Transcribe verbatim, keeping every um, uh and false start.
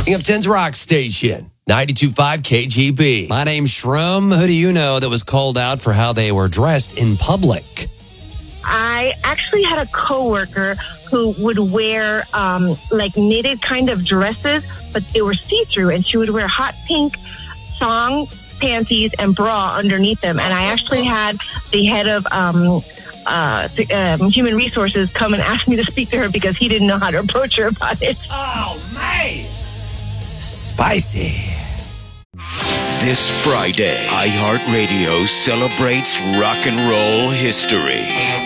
Binghamton's Rock Station, ninety-two point five K G B. My name's Shrum. Who do you know that was called out for how they were dressed in public? I actually had a coworker who would wear um, like knitted kind of dresses, but they were see-through, and she would wear hot pink thong panties and bra underneath them. And I actually had the head of um, uh, the, um, human resources come and ask me to speak to her because he didn't know how to approach her about it. Oh, man. Spicy. This Friday, iHeartRadio celebrates rock and roll history.